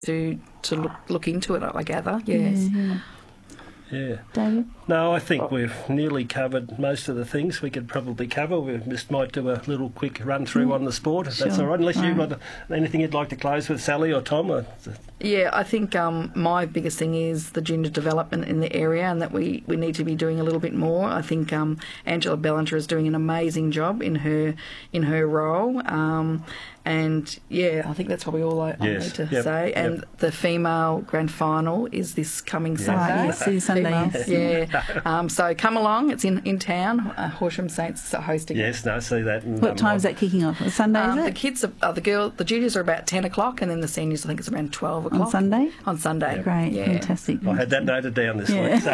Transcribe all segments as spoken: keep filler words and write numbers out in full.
to to look, look into it, I gather, yes. Yeah, yeah. Yeah. David? No, I think we've nearly covered most of the things we could probably cover. We just might do a little quick run through Yeah. on the sport, if Sure. that's all right. Unless All you've right. got anything you'd like to close with, Sally or Tom. Or... Yeah, I think um, my biggest thing is the junior development in the area, and that we, we need to be doing a little bit more. I think um, Angela Bellinger is doing an amazing job in her in her role. Um, and yeah, I think that's probably all I, I Yes. need to Yep. say. And Yep. the female grand final is this coming Yes. Sunday. Right, yes, it is Sunday, Female, yes. yeah. um, so come along. It's in in town. Uh, Horsham Saints are hosting. Yes, no, see that. And, What um, time is that kicking off? Sunday, Um, is the it? kids, are, uh, the girl, the juniors are about ten o'clock, and then the seniors, I think, is around twelve o'clock. Sunday? On Sunday. Great, yeah. fantastic. I had that noted down this Yeah. week. So,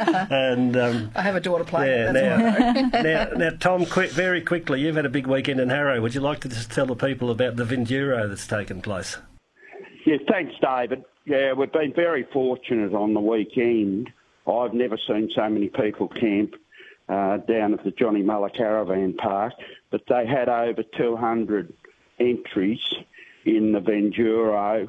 and um, I have a daughter playing. yeah, it, that's why. now, now, now, Tom, quick, very quickly, you've had a big weekend in Harrow. Would you like to just tell the people about the Vinduro that's taken place? Yeah, thanks, David. Yeah, we've been very fortunate on the weekend. I've never seen so many people camp uh, down at the Johnny Muller Caravan Park, but they had over two hundred entries in the Vinduro.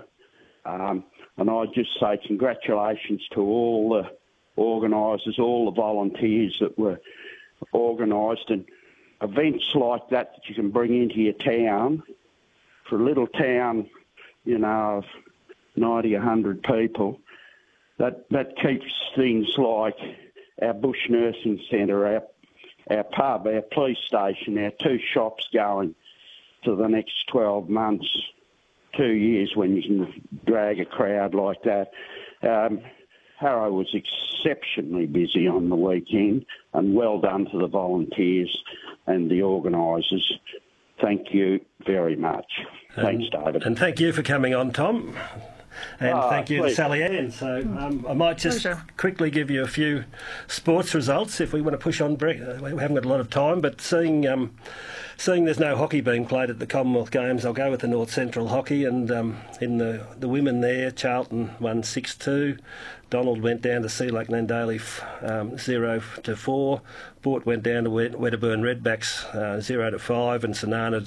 Um, and I'd just say congratulations to all the organisers, all the volunteers that were organised, and events like that that you can bring into your town. For a little town, you know, of ninety, one hundred people, that that keeps things like our Bush Nursing Centre, our, our pub, our police station, our two shops going for the next twelve months, two years when you can drag a crowd like that. Um, Harrow was exceptionally busy on the weekend, and well done to the volunteers and the organisers. Thank you very much. Thanks, David. And thank you for coming on, Tom. And Ah, thank you pleasure. to Sally Ann. So um, I might just Pleasure. quickly give you a few sports results if we want to push on. Bre- We haven't got a lot of time, but seeing um, seeing there's no hockey being played at the Commonwealth Games, I'll go with the North Central Hockey. And um, in the, the women there, Charlton won six two. Donald went down to Sea Lake Nandaly um, zero to four. Bort went down to Wed- Wedderburn Redbacks uh, zero to five, and St Arnaud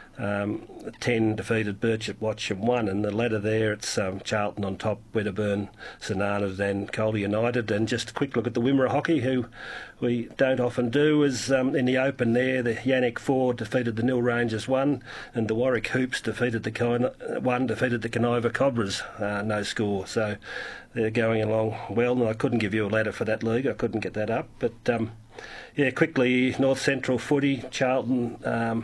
Um, ten defeated Birchip Watcham one, and the ladder there, it's um, Charlton on top, Wedderburn, St Arnaud and Calder United. And just a quick look at the Wimmera Hockey, who we don't often do, is um, in the open there, the Yannick four defeated the Nil Rangers one, and the Warwick Hoops defeated the Con- one defeated the Canova Cobras, uh, no score. So they're going along well, and I couldn't give you a ladder for that league, I couldn't get that up. But um, yeah, quickly, North Central Footy, Charlton... Um,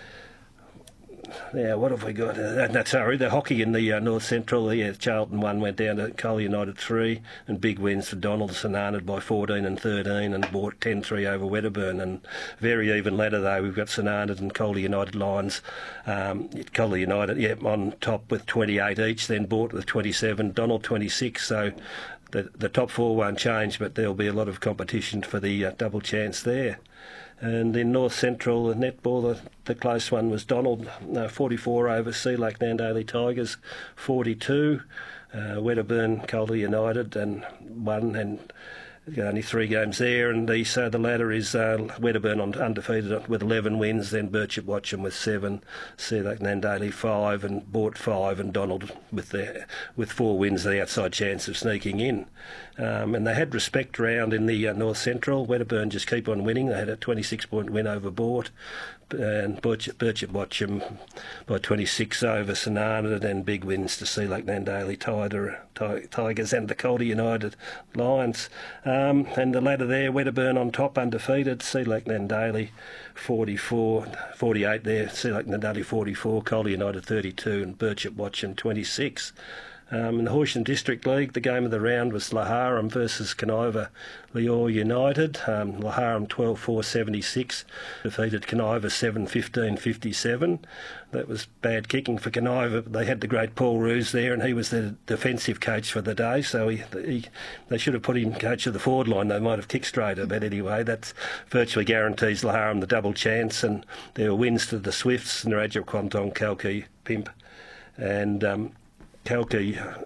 Yeah, what have we got? Uh, no, sorry, the hockey in the uh, North Central. Yeah, Charlton one went down to Calder United three, and big wins for Donald, St Arnaud by fourteen and thirteen, and bought ten three over Wedderburn. And very even ladder though. We've got St Arnaud and Calder United Lions. Um, Calder United, yeah, on top with twenty-eight each. Then bought with twenty-seven, Donald twenty-six. So the the top four won't change, but there'll be a lot of competition for the uh, double chance there. And in North Central, the netball, the, the close one was Donald, uh, forty-four over Sea Lake Nandaly Tigers, forty-two. Uh, Wedderburn, Calder United, and one, and only three games there. And the, so the ladder is uh, Wedderburn on undefeated with eleven wins, then Birchip Watcham with seven, Sea Lake Nandaly five, and Bort five, and Donald with the, with four wins, the outside chance of sneaking in. Um, and they had respect round in the uh, North Central. Wedderburn just keep on winning. They had a twenty-six point win over Bort, and Birchip, Birchip Watcham by twenty-six over St Arnaud, and big wins to Sea Lake Nandaly Tiger, Tigers and the Calder United Lions. Um, and the ladder there, Wedderburn on top, undefeated. Sea Lake Nandaly forty-four, forty-eight there. Sea Lake Nandaly forty-four, Calder United thirty-two, and Birchip Watcham twenty-six. Um, in the Horsham District League, the game of the round was Laharam versus Canova Lior United. Um, Laharam twelve four seventy-six defeated Canova seven fifteen fifty-seven. That was bad kicking for Canova. They had the great Paul Roos there, and he was the defensive coach for the day, so he, he, they should have put him coach of the forward line. They might have kicked straighter, but anyway, that virtually guarantees Laharam the double chance, and there were wins to the Swifts, Naraja Quantong, Kalki, Pimp, and... Um, Kalki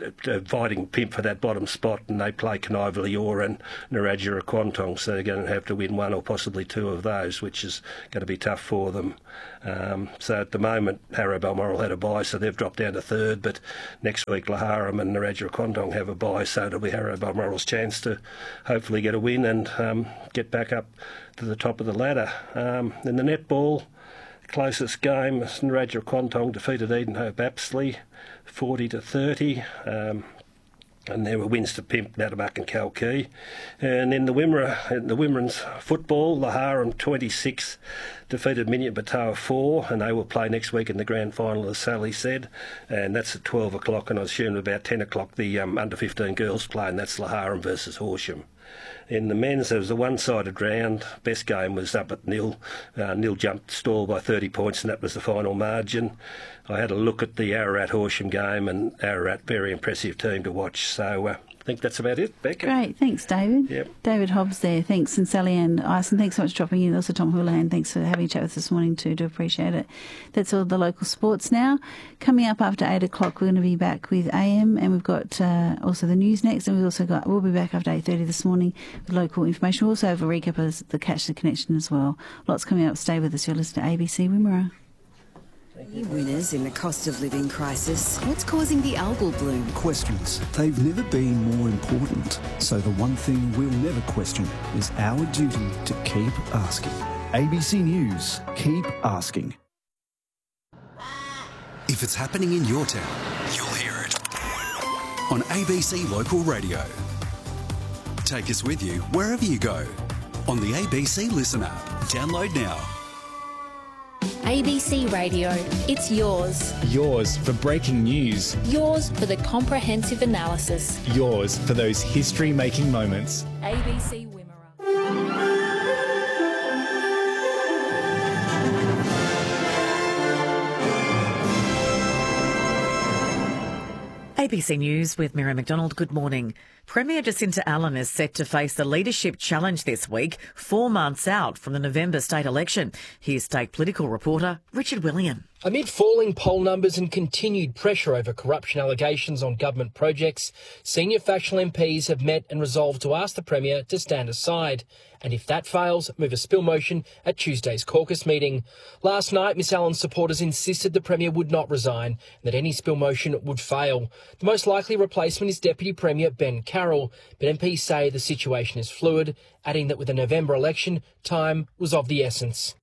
uh, fighting Pimp for that bottom spot, and they play Kniveley Orr and Narrabri Quantong, so they're going to have to win one or possibly two of those, which is going to be tough for them. Um, so at the moment, Harrow Balmoral had a bye, so they've dropped down to third, but next week Laharam and Narrabri Quantong have a bye, so it'll be Harrow Balmoral's chance to hopefully get a win and um, get back up to the top of the ladder. Um, in the netball, closest game, Narrabri Quantong defeated Edenhope Apsley forty to thirty. Um, and there were wins to Pimp, Natamuck and Kalkee. And in the Wimmera, in the women's football, Laharam twenty-six defeated Minyat Batoa four, and they will play next week in the grand final, as Sally said, and that's at twelve o'clock, and I assume about ten o'clock the um, under fifteen girls play, and that's Laharam versus Horsham. In the men's, there was a one-sided round. Best game was up at nil. Uh, nil jumped stall by thirty points, and that was the final margin. I had a look at the Ararat-Horsham game, and Ararat, very impressive team to watch. So uh, I think that's about it, Becca. Great, thanks, David. Yep. David Hobbs there, thanks, and Sally Ann Ison, thanks so much for dropping in. Also Tom Houlihan, thanks for having a chat with us this morning too, do appreciate it. That's all the local sports now. Coming up after eight o'clock, we're going to be back with A M, and we've got uh, also the news next, and we've also got, we'll be back after eight thirty this morning with local information. We'll also have a recap of the Catch the Connection as well. Lots coming up. Stay with us. You're listening to A B C Wimmera. You winners in the cost of living crisis. What's causing the algal bloom? Questions. They've never been more important. So the one thing we'll never question is our duty to keep asking. A B C News. Keep asking. If it's happening in your town, you'll hear it on A B C Local Radio. Take us with you wherever you go on the A B C Listen app. Download now. A B C Radio, it's yours. Yours for breaking news. Yours for the comprehensive analysis. Yours for those history-making moments. A B C Wimmera. A B C News with Mira McDonald. Good morning. Premier Jacinta Allen is set to face the leadership challenge this week, four months out from the November state election. Here's state political reporter Richard William. Amid falling poll numbers and continued pressure over corruption allegations on government projects, senior factional M Ps have met and resolved to ask the Premier to stand aside, and if that fails, move a spill motion at Tuesday's caucus meeting. Last night, Miss Allen's supporters insisted the Premier would not resign and that any spill motion would fail. The most likely replacement is Deputy Premier Ben Carroll, but M Ps say the situation is fluid, adding that with the November election, time was of the essence.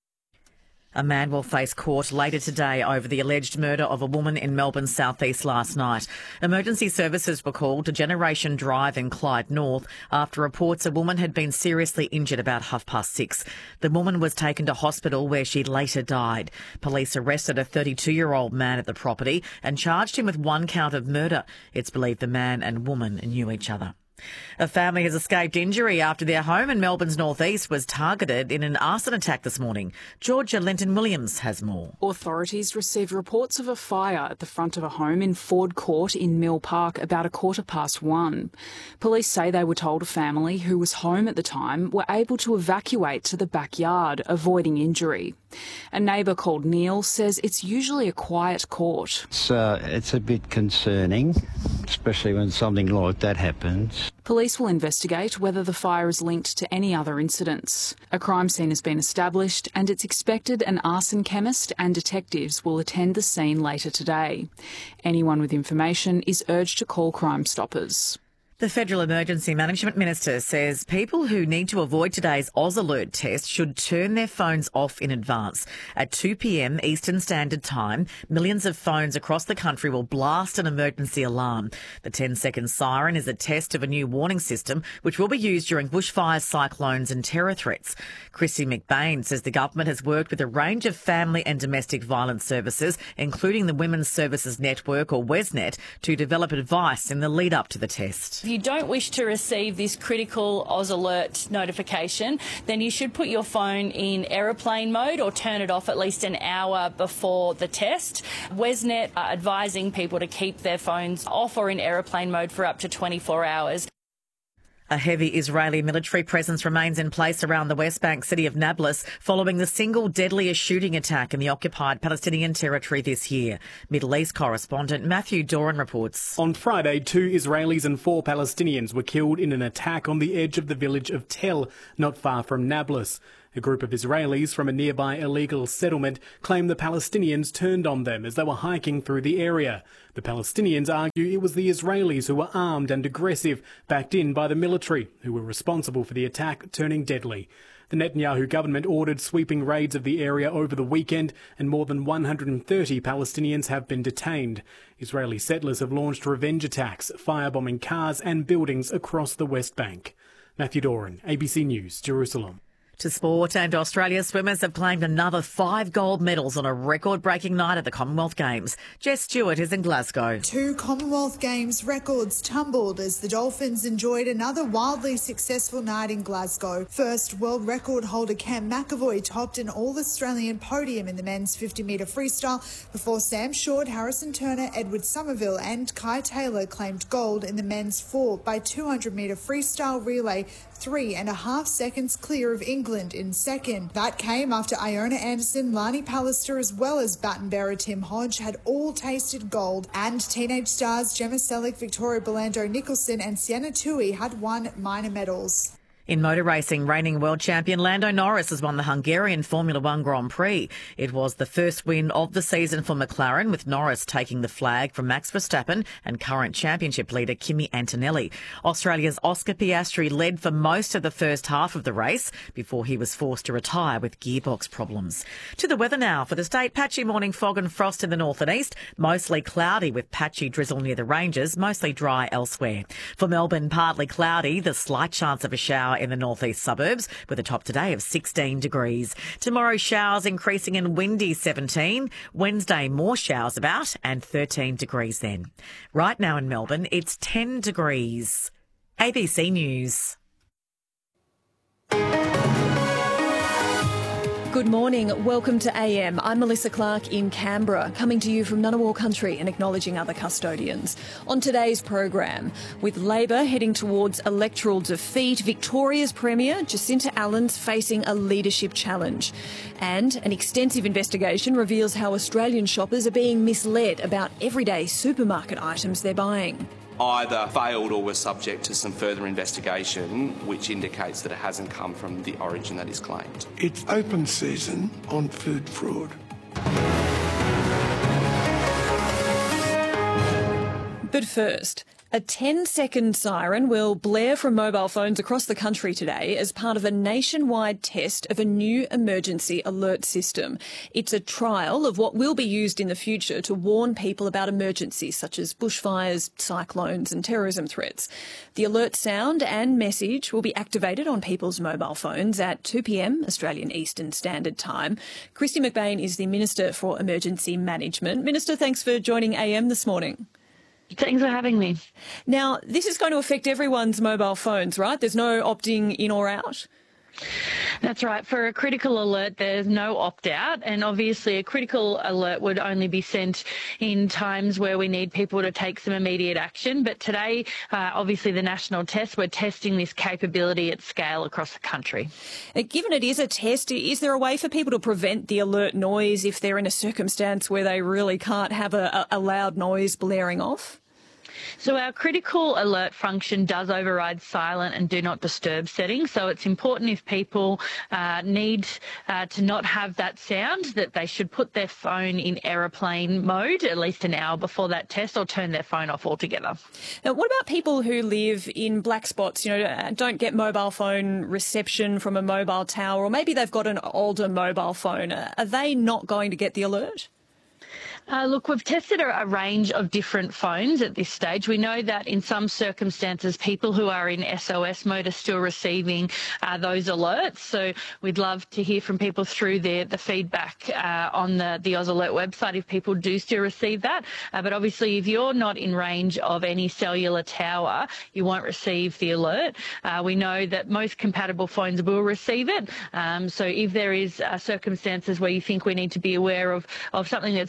A man will face court later today over the alleged murder of a woman in Melbourne's southeast last night. Emergency services were called to Generation Drive in Clyde North after reports a woman had been seriously injured about half past six. The woman was taken to hospital where she later died. Police arrested a thirty-two-year-old man at the property and charged him with one count of murder. It's believed the man and woman knew each other. A family has escaped injury after their home in Melbourne's northeast was targeted in an arson attack this morning. Georgia Lenton-Williams has more. Authorities received reports of a fire at the front of a home in Ford Court in Mill Park about a quarter past one. Police say they were told a family who was home at the time were able to evacuate to the backyard, avoiding injury. A neighbour called Neil says it's usually a quiet court. It's, uh, it's a bit concerning, especially when something like that happens. Police will investigate whether the fire is linked to any other incidents. A crime scene has been established and it's expected an arson chemist and detectives will attend the scene later today. Anyone with information is urged to call Crime Stoppers. The Federal Emergency Management Minister says people who need to avoid today's Oz Alert test should turn their phones off in advance. At two p m Eastern Standard Time, millions of phones across the country will blast an emergency alarm. The ten-second siren is a test of a new warning system which will be used during bushfires, cyclones and terror threats. Chrissy McBain says the government has worked with a range of family and domestic violence services, including the Women's Services Network or WESNet, to develop advice in the lead-up to the test. If you don't wish to receive this critical Oz Alert notification, then you should put your phone in aeroplane mode or turn it off at least an hour before the test. WESNet are advising people to keep their phones off or in aeroplane mode for up to twenty-four hours. A heavy Israeli military presence remains in place around the West Bank city of Nablus following the single deadliest shooting attack in the occupied Palestinian territory this year. Middle East correspondent Matthew Doran reports. On Friday, two Israelis and four Palestinians were killed in an attack on the edge of the village of Tel, not far from Nablus. A group of Israelis from a nearby illegal settlement claim the Palestinians turned on them as they were hiking through the area. The Palestinians argue it was the Israelis who were armed and aggressive, backed in by the military, who were responsible for the attack turning deadly. The Netanyahu government ordered sweeping raids of the area over the weekend, and more than one hundred thirty Palestinians have been detained. Israeli settlers have launched revenge attacks, firebombing cars and buildings across the West Bank. Matthew Doran, A B C News, Jerusalem. To sport, and Australia's swimmers have claimed another five gold medals on a record-breaking night at the Commonwealth Games. Jess Stewart is in Glasgow. Two Commonwealth Games records tumbled as the Dolphins enjoyed another wildly successful night in Glasgow. First, world record holder Cam McAvoy topped an all-Australian podium in the men's fifty metre freestyle before Sam Short, Harrison Turner, Edward Somerville and Kai Taylor claimed gold in the men's four by two hundred metre freestyle relay, three and a half seconds clear of England in second. That came after Iona Anderson, Lani Pallister as well as baton bearer Tim Hodge had all tasted gold, and teenage stars Gemma Selleck, Victoria Belando Nicholson and Sienna Tui had won minor medals. In motor racing, reigning world champion Lando Norris has won the Hungarian Formula One Grand Prix. It was the first win of the season for McLaren, with Norris taking the flag from Max Verstappen and current championship leader Kimi Antonelli. Australia's Oscar Piastri led for most of the first half of the race before he was forced to retire with gearbox problems. To the weather now. For the state, patchy morning fog and frost in the north and east, mostly cloudy with patchy drizzle near the ranges, mostly dry elsewhere. For Melbourne, partly cloudy, the slight chance of a shower in the northeast suburbs, with a top today of sixteen degrees. Tomorrow, showers increasing and windy seventeen. Wednesday, more showers about and thirteen degrees then. Right now in Melbourne, it's ten degrees. A B C News. Good morning. Welcome to A M. I'm Melissa Clark in Canberra, coming to you from Ngunnawal Country and acknowledging other custodians. On today's program, with Labor heading towards electoral defeat, Victoria's Premier Jacinta Allen's facing a leadership challenge. And an extensive investigation reveals how Australian shoppers are being misled about everyday supermarket items they're buying. Either failed or were subject to some further investigation which indicates that it hasn't come from the origin that is claimed. It's open season on food fraud. But first, a ten-second siren will blare from mobile phones across the country today as part of a nationwide test of a new emergency alert system. It's a trial of what will be used in the future to warn people about emergencies such as bushfires, cyclones and terrorism threats. The alert sound and message will be activated on people's mobile phones at two p m Australian Eastern Standard Time. Kristy McBain is the Minister for Emergency Management. Minister, thanks for joining A M this morning. Thanks for having me. Now, this is going to affect everyone's mobile phones, right? There's no opting in or out? That's right. For a critical alert, there's no opt-out, and obviously a critical alert would only be sent in times where we need people to take some immediate action. But today, uh, obviously the national test, we're testing this capability at scale across the country. Given it is a test, is there a way for people to prevent the alert noise if they're in a circumstance where they really can't have a, a loud noise blaring off? So our critical alert function does override silent and do not disturb settings. So it's important if people uh, need uh, to not have that sound that they should put their phone in aeroplane mode at least an hour before that test, or turn their phone off altogether. Now, what about people who live in black spots, you know, don't get mobile phone reception from a mobile tower, or maybe they've got an older mobile phone? Are they not going to get the alert? Uh, look, we've tested a, a range of different phones at this stage. We know that in some circumstances, people who are in S O S mode are still receiving uh, those alerts. So we'd love to hear from people through the, the feedback uh, on the, the Oz Alert website if people do still receive that. Uh, but obviously, if you're not in range of any cellular tower, you won't receive the alert. Uh, we know that most compatible phones will receive it. Um, so if there is uh, circumstances where you think we need to be aware of, of something that's happened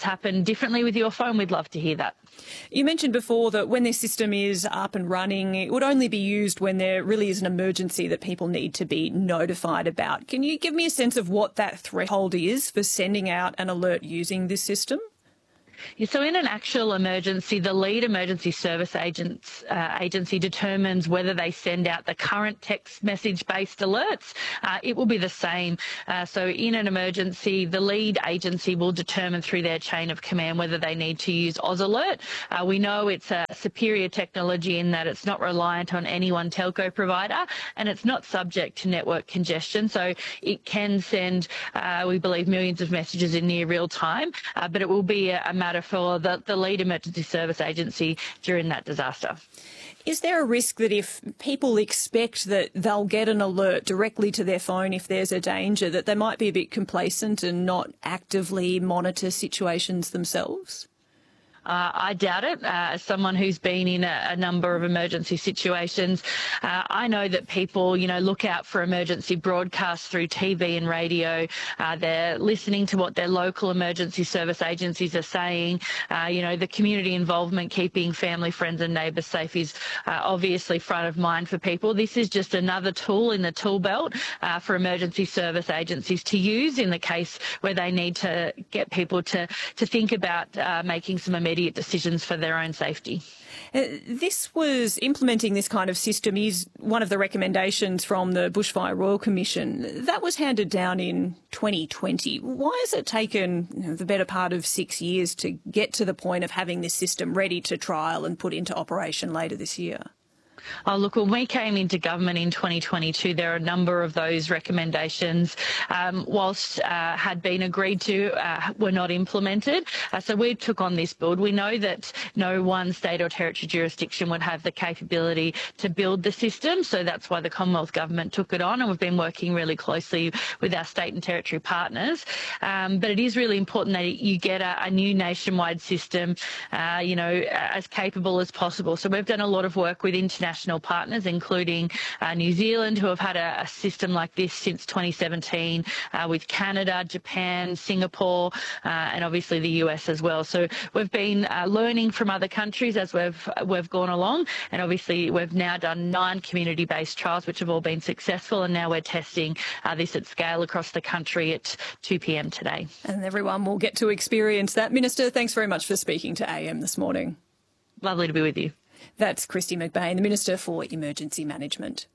differently with your phone, we'd love to hear that. You mentioned before that when this system is up and running, it would only be used when there really is an emergency that people need to be notified about. Can you give me a sense of what that threshold is for sending out an alert using this system? Yeah, so in an actual emergency, the lead emergency service agents, uh, agency determines whether they send out the current text message-based alerts. Uh, it will be the same. Uh, so in an emergency, the lead agency will determine through their chain of command whether they need to use Oz Alert. Uh, we know it's a superior technology in that it's not reliant on any one telco provider and it's not subject to network congestion. So it can send, uh, we believe, millions of messages in near real time, uh, but it will be a, a matter for the, the lead emergency service agency during that disaster. Is there a risk that if people expect that they'll get an alert directly to their phone if there's a danger, that they might be a bit complacent and not actively monitor situations themselves? Uh, I doubt it. Uh, as someone who's been in a, a number of emergency situations, uh, I know that people, you know, look out for emergency broadcasts through T V and radio. Uh, they're listening to what their local emergency service agencies are saying. Uh, you know, the community involvement, keeping family, friends and neighbours safe is uh, obviously front of mind for people. This is just another tool in the tool belt uh, for emergency service agencies to use in the case where they need to get people to, to think about uh, making some immediate decisions for their own safety. Uh, this was implementing this kind of system is one of the recommendations from the Bushfire Royal Commission. That was handed down in twenty twenty. Why has it taken you know, the better part of six years to get to the point of having this system ready to trial and put into operation later this year? Oh, look, when we came into government in twenty twenty-two, there are a number of those recommendations, um, whilst uh, had been agreed to, uh, were not implemented. Uh, so we took on this build. We know that no one state or territory jurisdiction would have the capability to build the system, so that's why the Commonwealth Government took it on, and we've been working really closely with our state and territory partners. Um, but it is really important that you get a, a new nationwide system, uh, you know, as capable as possible. So we've done a lot of work with international partners, including uh, New Zealand, who have had a, a system like this since twenty seventeen, uh, with Canada, Japan, Singapore, uh, and obviously the U S as well. So we've been uh, learning from other countries as we've we've gone along, and obviously we've now done nine community-based trials, which have all been successful, and now we're testing uh, this at scale across the country at two p m today. And everyone will get to experience that. Minister, thanks very much for speaking to A M this morning. Lovely to be with you. That's Kristy McBain, the Minister for Emergency Management.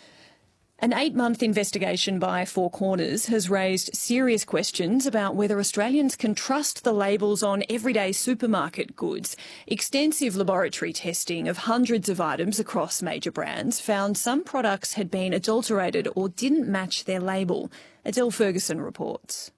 An eight-month investigation by Four Corners has raised serious questions about whether Australians can trust the labels on everyday supermarket goods. Extensive laboratory testing of hundreds of items across major brands found some products had been adulterated or didn't match their label. Adele Ferguson reports.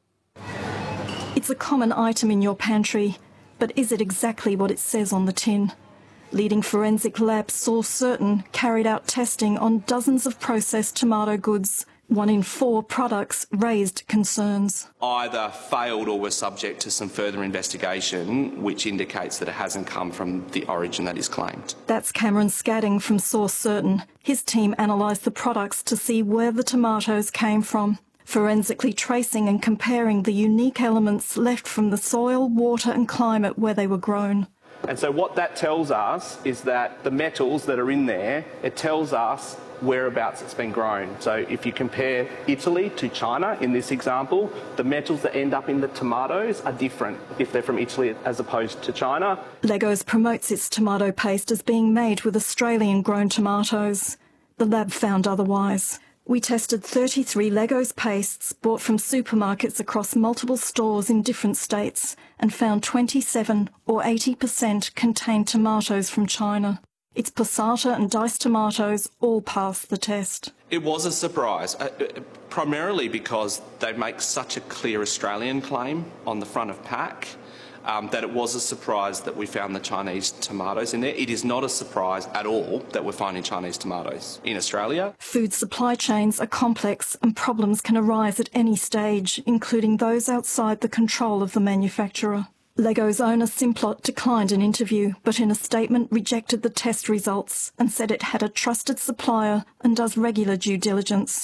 It's a common item in your pantry, but is it exactly what it says on the tin? Leading forensic lab Source Certain carried out testing on dozens of processed tomato goods. One in four products raised concerns. Either failed or were subject to some further investigation, which indicates that it hasn't come from the origin that is claimed. That's Cameron Scadding from Source Certain. His team analysed the products to see where the tomatoes came from, forensically tracing and comparing the unique elements left from the soil, water and climate where they were grown. And so what that tells us is that the metals that are in there, it tells us whereabouts it's been grown. So if you compare Italy to China in this example, the metals that end up in the tomatoes are different if they're from Italy as opposed to China. Legos promotes its tomato paste as being made with Australian-grown tomatoes. The lab found otherwise. We tested thirty-three Legos pastes bought from supermarkets across multiple stores in different states and found twenty-seven or eighty percent contained tomatoes from China. Its passata and diced tomatoes all passed the test. It was a surprise, uh, primarily because they make such a clear Australian claim on the front of pack. Um, that it was a surprise that we found the Chinese tomatoes in there. It is not a surprise at all that we're finding Chinese tomatoes in Australia. Food supply chains are complex and problems can arise at any stage, including those outside the control of the manufacturer. Lego's owner Simplot declined an interview, but in a statement rejected the test results and said it had a trusted supplier and does regular due diligence.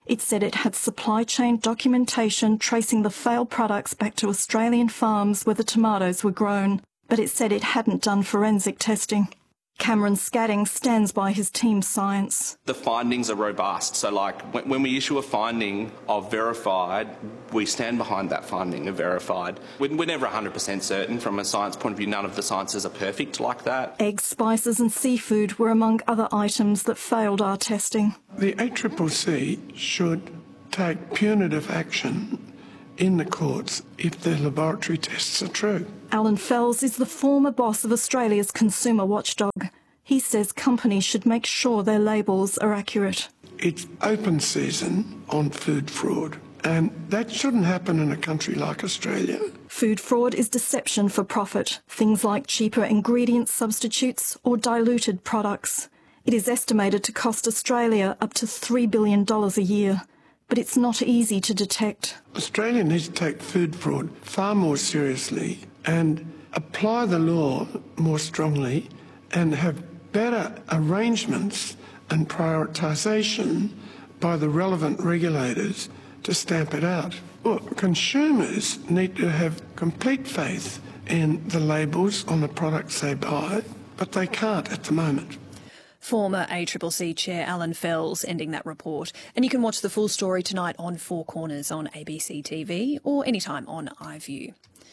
It said it had supply chain documentation tracing the failed products back to Australian farms where the tomatoes were grown, but it said it hadn't done forensic testing. Cameron Scatting stands by his team's science. The findings are robust. So, like, when, when we issue a finding of verified, we stand behind that finding of verified. We're, we're never one hundred percent certain from a science point of view. None of the sciences are perfect like that. Eggs, spices and seafood were among other items that failed our testing. The A C C C should take punitive action in the courts if their laboratory tests are true. Alan Fells is the former boss of Australia's consumer watchdog. He says companies should make sure their labels are accurate. It's open season on food fraud, and that shouldn't happen in a country like Australia. Food fraud is deception for profit, things like cheaper ingredient substitutes or diluted products. It is estimated to cost Australia up to three billion dollars a year. But it's not easy to detect. Australia needs to take food fraud far more seriously and apply the law more strongly and have better arrangements and prioritisation by the relevant regulators to stamp it out. Well, consumers need to have complete faith in the labels on the products they buy, but they can't at the moment. Former A C C C Chair Alan Fells ending that report. And you can watch the full story tonight on Four Corners on A B C T V or anytime on iView.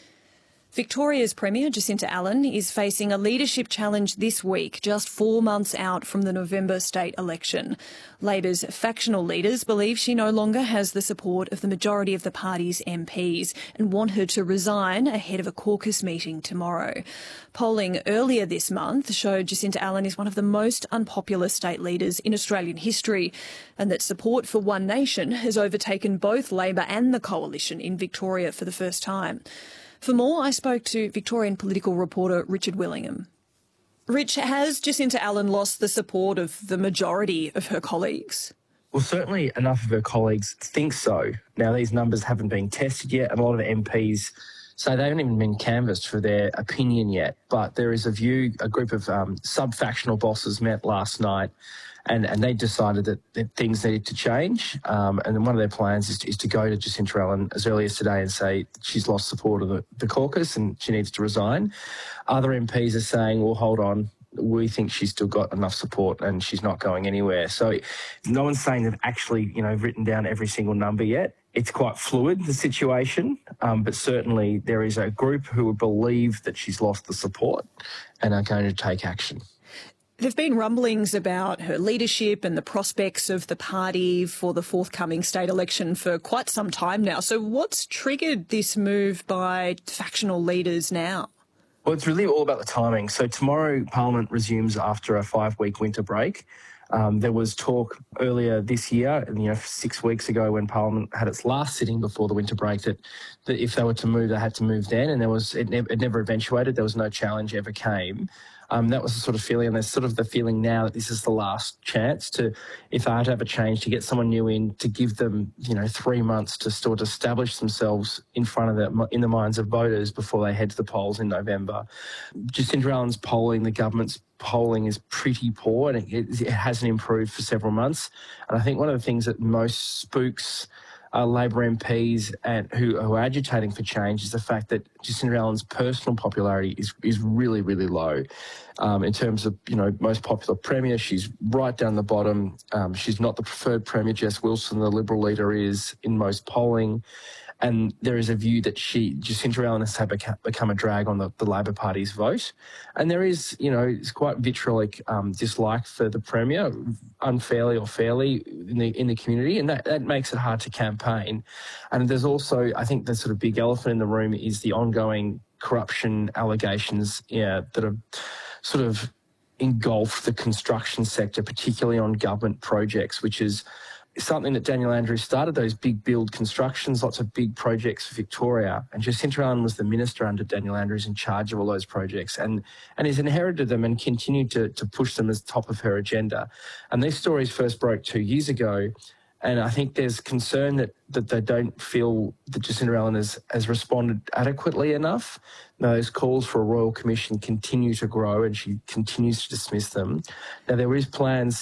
Victoria's Premier Jacinta Allen is facing a leadership challenge this week, just four months out from the November state election. Labor's factional leaders believe she no longer has the support of the majority of the party's M Ps and want her to resign ahead of a caucus meeting tomorrow. Polling earlier this month showed Jacinta Allen is one of the most unpopular state leaders in Australian history, and that support for One Nation has overtaken both Labor and the Coalition in Victoria for the first time. For more, I spoke to Victorian political reporter Richard Willingham. Rich, has Jacinta Allen lost the support of the majority of her colleagues? Well, certainly enough of her colleagues think so. Now, these numbers haven't been tested yet, and a lot of M Ps say they haven't even been canvassed for their opinion yet. But there is a view, a group of um, sub-factional bosses met last night, and, and they decided that, that things needed to change. Um, and one of their plans is to, is to go to Jacinta Allen as early as today and say she's lost support of the, the caucus and she needs to resign. Other M Ps are saying, well, hold on, we think she's still got enough support and she's not going anywhere. So no one's saying they've actually, you know, written down every single number yet. It's quite fluid, the situation, um, but certainly there is a group who believe that she's lost the support and are going to take action. There have been rumblings about her leadership and the prospects of the party for the forthcoming state election for quite some time now. So what's triggered this move by factional leaders now? Well, it's really all about the timing. So tomorrow Parliament resumes after a five-week winter break. Um, there was talk earlier this year, you know, six weeks ago when Parliament had its last sitting before the winter break, that, that if they were to move, they had to move then, and there was it, ne- it never eventuated. There was no challenge ever came. Um, that was the sort of feeling, and there's sort of the feeling now that this is the last chance to, if I had to have a change, to get someone new in, to give them, you know, three months to sort of establish themselves in front of the, in the minds of voters before they head to the polls in November. Jacinta Allen's polling, the government's polling is pretty poor, and it, it hasn't improved for several months. And I think one of the things that most spooks Uh, Labor M Ps and who, who are agitating for change is the fact that Jacinta Allen's personal popularity is is really, really low. Um, in terms of, you know, most popular premier, she's right down the bottom. Um, she's not the preferred premier. Jess Wilson, the Liberal leader, is in most polling. And there is a view that she, Jacinta Allen, has beca- become a drag on the, the Labor Party's vote. And there is, you know, it's quite vitriolic um, dislike for the Premier, unfairly or fairly, in the in the community, and that, that makes it hard to campaign. And there's also, I think, the sort of big elephant in the room is the ongoing corruption allegations yeah, that have sort of engulfed the construction sector, particularly on government projects, which is something that Daniel Andrews started, those big build constructions, lots of big projects for Victoria. And Jacinta Allen was the minister under Daniel Andrews in charge of all those projects and, and has inherited them and continued to, to push them as top of her agenda. And these stories first broke two years ago. And I think there's concern that, that they don't feel that Jacinta Allen has, has responded adequately enough. Those calls for a Royal Commission continue to grow and she continues to dismiss them. Now, there is plans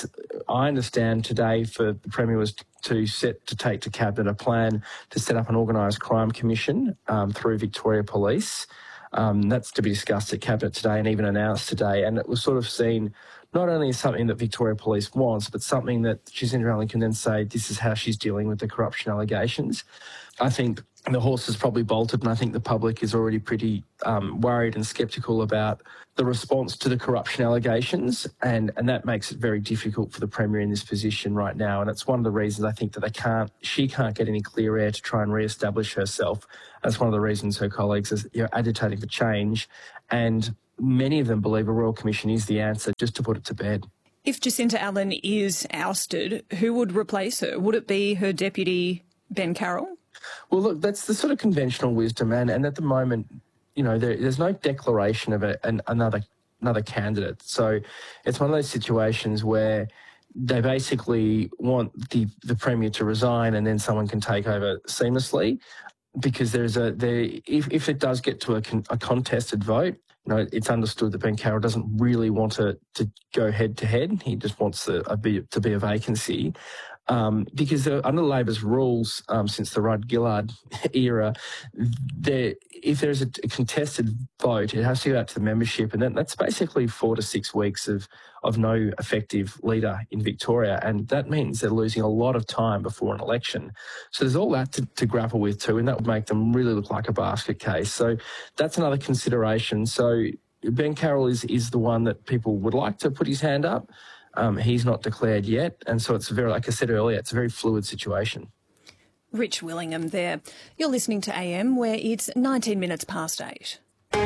I understand today for the Premier was to set to take to Cabinet a plan to set up an organised crime commission um, through Victoria Police. Um, that's to be discussed at Cabinet today and even announced today. And it was sort of seen not only as something that Victoria Police wants, but something that Jacinda Allen can then say this is how she's dealing with the corruption allegations. I think the horse has probably bolted, and I think the public is already pretty um, worried and sceptical about the response to the corruption allegations, and, and that makes it very difficult for the Premier in this position right now. And it's one of the reasons I think that they can't, she can't get any clear air to try and re-establish herself. That's one of the reasons her colleagues are, you know, agitating for change, and many of them believe a Royal Commission is the answer, just to put it to bed. If Jacinda Allen is ousted, who would replace her? Would it be her deputy, Ben Carroll? Well, look, that's the sort of conventional wisdom, and, and at the moment, you know, there, there's no declaration of a, an, another another candidate. So it's one of those situations where they basically want the, the Premier to resign and then someone can take over seamlessly, because there's a there if, if it does get to a, con, a contested vote, you know, it's understood that Ben Carroll doesn't really want to, to go head-to-head. He just wants a, a be, to be a vacancy. Um, because uh, under Labor's rules, um, since the Rudd-Gillard era, there, if there's a, a contested vote, it has to go out to the membership, and that, that's basically four to six weeks of, of no effective leader in Victoria, and that means they're losing a lot of time before an election. So there's all that to, to grapple with too, and that would make them really look like a basket case. So that's another consideration. So Ben Carroll is, is the one that people would like to put his hand up. Um, he's not declared yet, and so it's very, like I said earlier, it's a very fluid situation. Rich Willingham there. You're listening to A M, where it's nineteen minutes past eight.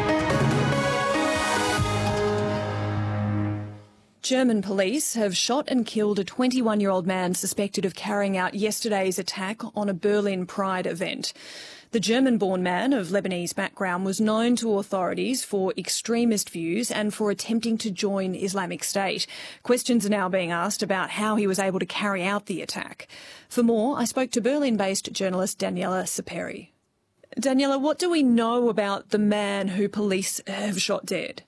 German police have shot and killed a twenty-one-year-old man suspected of carrying out yesterday's attack on a Berlin Pride event. The German-born man of Lebanese background was known to authorities for extremist views and for attempting to join Islamic State. Questions are now being asked about how he was able to carry out the attack. For more, I spoke to Berlin-based journalist Daniela Saperi. Daniela, what do we know about the man who police have shot dead?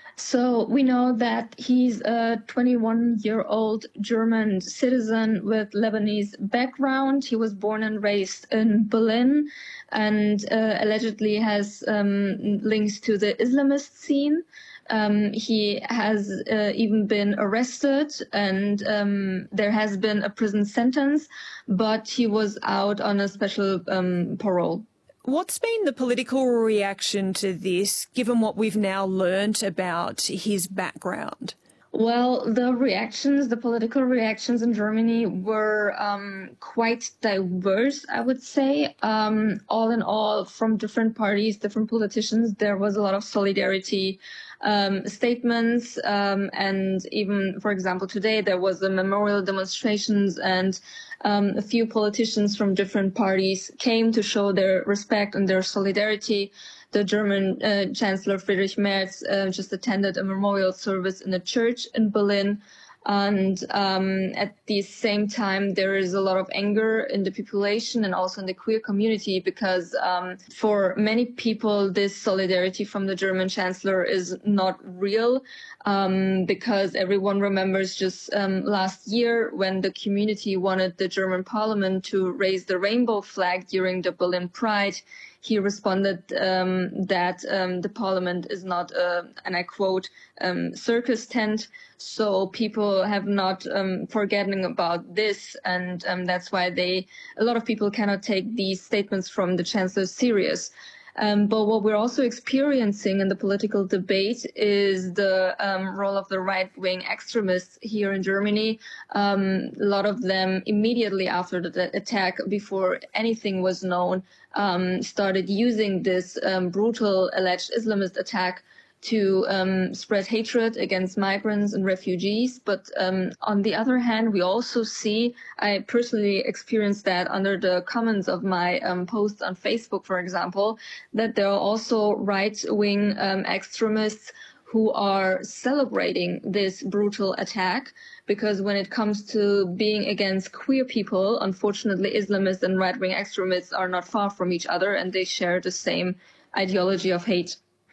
So we know that he's a twenty-one-year-old German citizen with Lebanese background. He was born and raised in Berlin and uh, allegedly has um, links to the Islamist scene. Um, he has uh, even been arrested, and um, there has been a prison sentence, but he was out on a special um, parole. What's been the political reaction to this, given what we've now learnt about his background? Well, the reactions, the political reactions in Germany were um, quite diverse, I would say. Um, all in all, from different parties, different politicians, there was a lot of solidarity um, statements. Um, and even, for example, today there was a memorial demonstrations, and um, a few politicians from different parties came to show their respect and their solidarity. The German uh, Chancellor Friedrich Merz uh, just attended a memorial service in a church in Berlin. And um, at the same time, there is a lot of anger in the population and also in the queer community, because um, for many people, this solidarity from the German Chancellor is not real, um, because everyone remembers just um, last year when the community wanted the German parliament to raise the rainbow flag during the Berlin Pride. He responded um, that um, the parliament is not, a, and I quote, um, circus tent. So people have not um, forgotten about this, and um, that's why they, a lot of people cannot take these statements from the chancellor serious. Um, but what we're also experiencing in the political debate is the um, role of the right-wing extremists here in Germany. Um, a lot of them immediately after the attack, before anything was known, um, started using this um, brutal alleged Islamist attack to um, spread hatred against migrants and refugees. But um, on the other hand, we also see, I personally experienced that under the comments of my um, posts on Facebook, for example, that there are also right-wing um, extremists who are celebrating this brutal attack, because when it comes to being against queer people, unfortunately, Islamists and right-wing extremists are not far from each other, and they share the same ideology of hate.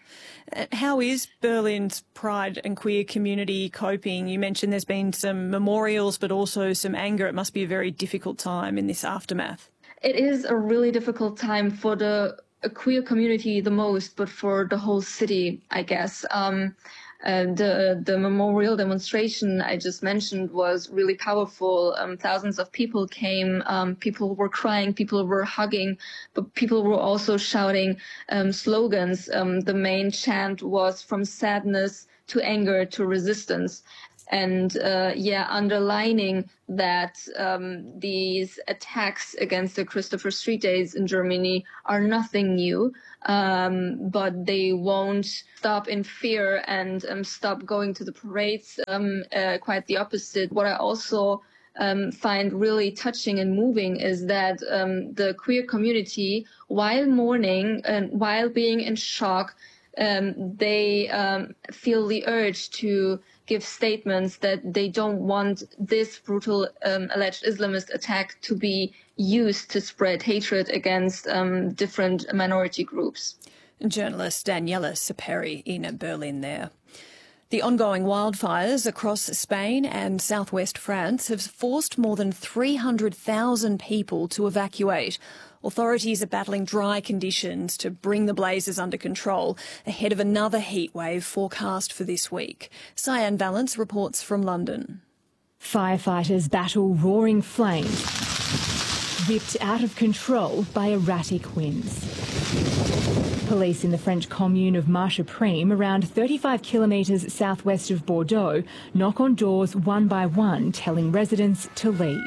How is Berlin's pride and queer community coping? You mentioned there's been some memorials but also some anger. It must be a very difficult time in this aftermath. It is a really difficult time for the queer community the most, but for the whole city, I guess. Um, uh, the the memorial demonstration I just mentioned was really powerful. Um, thousands of people came. Um, people were crying. People were hugging, but people were also shouting um, slogans. Um, the main chant was from sadness to anger to resistance. And uh, yeah, underlining that um, these attacks against the Christopher Street Days in Germany are nothing new, um, but they won't stop in fear and um, stop going to the parades. Um, uh, quite the opposite. What I also um, find really touching and moving is that um, the queer community, while mourning and while being in shock, um, they um, feel the urge to give statements that they don't want this brutal um, alleged Islamist attack to be used to spread hatred against um, different minority groups. Journalist Daniela Saperi in Berlin there. The ongoing wildfires across Spain and southwest France have forced more than three hundred thousand people to evacuate. Authorities are battling dry conditions to bring the blazes under control ahead of another heat wave forecast for this week. Cyan Valence reports from London. Firefighters battle roaring flames, whipped out of control by erratic winds. Police in the French commune of Marcheprime, around thirty-five kilometres southwest of Bordeaux, knock on doors one by one, telling residents to leave.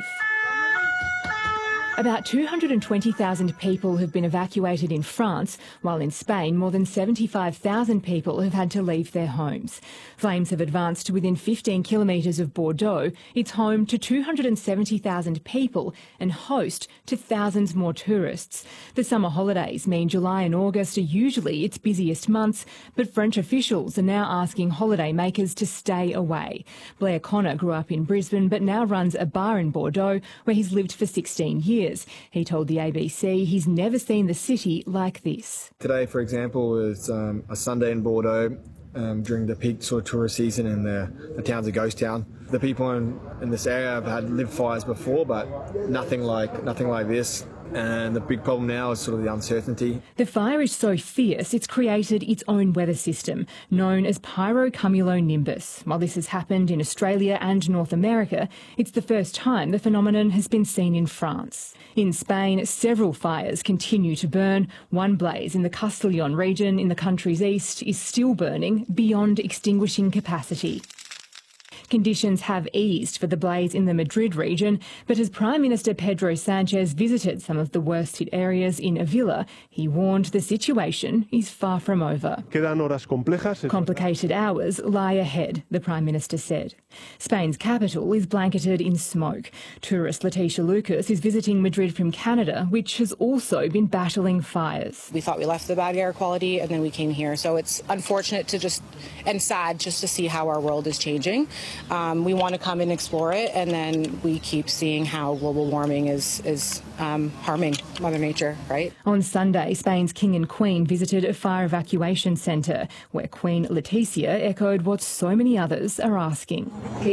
About two hundred twenty thousand people have been evacuated in France, while in Spain more than seventy-five thousand people have had to leave their homes. Flames have advanced to within fifteen kilometres of Bordeaux. It's home to two hundred seventy thousand people and host to thousands more tourists. The summer holidays mean July and August are usually its busiest months, but French officials are now asking holidaymakers to stay away. Blair Connor grew up in Brisbane but now runs a bar in Bordeaux where he's lived for sixteen years. He told the A B C he's never seen the city like this. Today, for example, was um, a Sunday in Bordeaux um, during the peak sort of tourist season, and the, the town's a ghost town. The people in, in this area have had lived fires before, but nothing like nothing like this. And the big problem now is sort of the uncertainty. The fire is so fierce it's created its own weather system, known as pyrocumulonimbus. While this has happened in Australia and North America, it's the first time the phenomenon has been seen in France. In Spain, several fires continue to burn. One blaze in the Castellón region in the country's east is still burning beyond extinguishing capacity. Conditions have eased for the blaze in the Madrid region, but as Prime Minister Pedro Sanchez visited some of the worst hit areas in Avila, he warned the situation is far from over. Complicated hours lie ahead, the Prime Minister said. Spain's capital is blanketed in smoke. Tourist Leticia Lucas is visiting Madrid from Canada, which has also been battling fires. We thought we left the bad air quality and then we came here, so it's unfortunate to just, and sad just to see how our world is changing. Um, we want to come and explore it, and then we keep seeing how global warming is, is um, harming Mother Nature, right? On Sunday, Spain's King and Queen visited a fire evacuation centre, where Queen Letizia echoed what so many others are asking.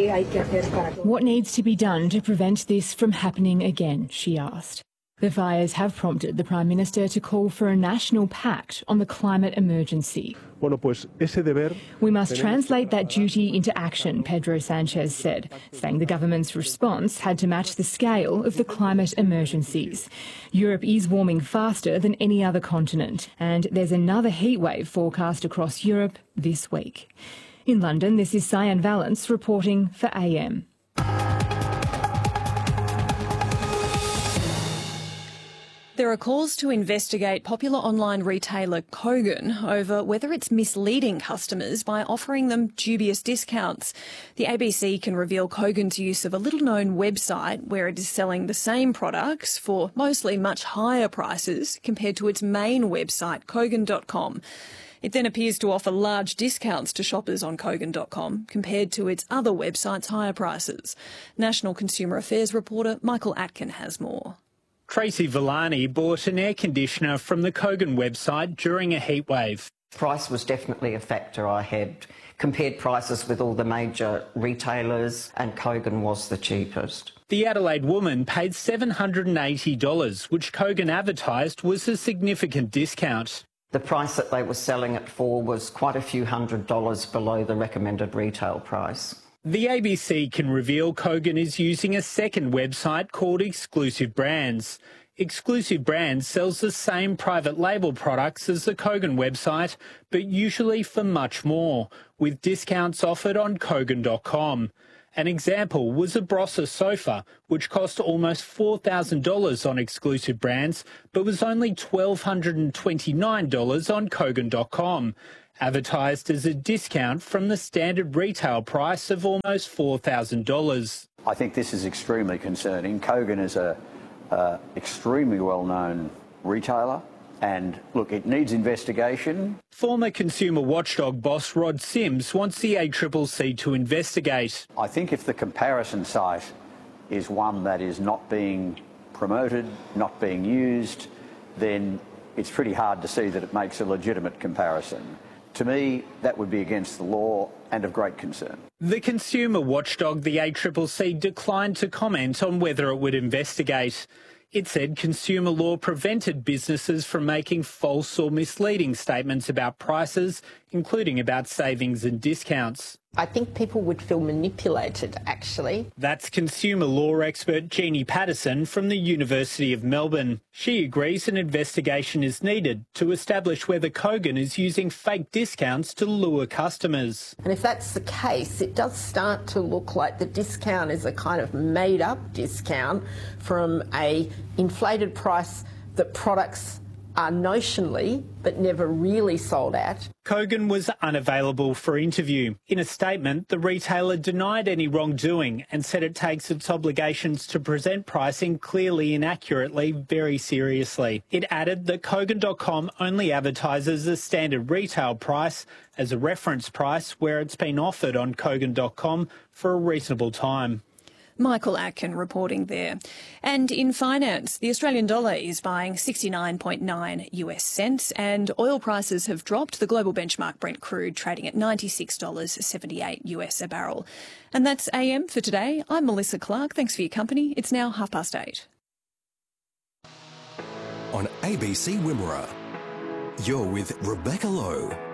What needs to be done to prevent this from happening again, she asked. The fires have prompted the Prime Minister to call for a national pact on the climate emergency. We must translate that duty into action, Pedro Sanchez said, saying the government's response had to match the scale of the climate emergencies. Europe is warming faster than any other continent, and there's another heatwave forecast across Europe this week. In London, this is Cyan Valence reporting for A M. There are calls to investigate popular online retailer Kogan over whether it's misleading customers by offering them dubious discounts. The A B C can reveal Kogan's use of a little-known website where it is selling the same products for mostly much higher prices compared to its main website, Kogan dot com. It then appears to offer large discounts to shoppers on Kogan dot com compared to its other websites' higher prices. National Consumer Affairs reporter Michael Atkin has more. Tracy Villani bought an air conditioner from the Kogan website during a heatwave. Price was definitely a factor. I had compared prices with all the major retailers and Kogan was the cheapest. The Adelaide woman paid seven hundred eighty dollars, which Kogan advertised was a significant discount. The price that they were selling it for was quite a few hundred dollars below the recommended retail price. The A B C can reveal Kogan is using a second website called Exclusive Brands. Exclusive Brands sells the same private label products as the Kogan website, but usually for much more, with discounts offered on Kogan dot com. An example was a Brossa sofa, which cost almost four thousand dollars on Exclusive Brands, but was only one thousand two hundred twenty-nine dollars on Kogan dot com, advertised as a discount from the standard retail price of almost four thousand dollars. I think this is extremely concerning. Kogan is a uh, extremely well-known retailer. And look, it needs investigation. Former consumer watchdog boss Rod Sims wants the A C C C to investigate. I think if the comparison site is one that is not being promoted, not being used, then it's pretty hard to see that it makes a legitimate comparison. To me, that would be against the law and of great concern. The consumer watchdog, the A C C C, declined to comment on whether it would investigate. It said consumer law prevented businesses from making false or misleading statements about prices, including about savings and discounts. I think people would feel manipulated, actually. That's consumer law expert Jeannie Patterson from the University of Melbourne. She agrees an investigation is needed to establish whether Kogan is using fake discounts to lure customers. And if that's the case, it does start to look like the discount is a kind of made-up discount from a inflated price that products are notionally but never really sold at. Kogan was unavailable for interview. In a statement, the retailer denied any wrongdoing and said it takes its obligations to present pricing clearly and accurately very seriously. It added that Kogan dot com only advertises a standard retail price as a reference price where it's been offered on Kogan dot com for a reasonable time. Michael Atkin reporting there. And in finance, the Australian dollar is buying sixty-nine point nine US cents and oil prices have dropped. The global benchmark Brent crude trading at ninety-six dollars seventy-eight US a barrel. And that's A M for today. I'm Melissa Clark. Thanks for your company. It's now half past eight. On A B C Wimmera, you're with Rebecca Lowe.